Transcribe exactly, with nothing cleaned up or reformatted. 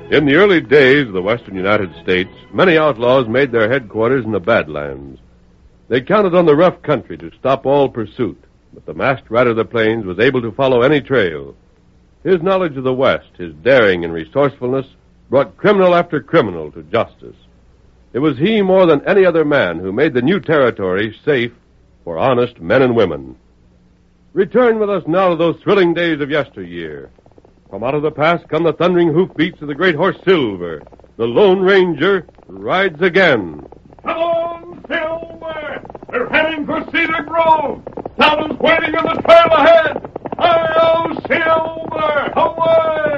In the early days of the western United States, many outlaws made their headquarters in the Badlands. They counted on the rough country to stop all pursuit, but the masked rider of the plains was able to follow any trail. His knowledge of the West, his daring and resourcefulness, brought criminal after criminal to justice. It was he more than any other man who made the new territory safe for honest men and women. Return with us now to those thrilling days of yesteryear. From out of the past come the thundering hoofbeats of the great horse Silver. The Lone Ranger rides again. Come on, Silver! They're heading for Cedar Grove. Town is waiting on the trail ahead. Hi-yo, Silver! Away!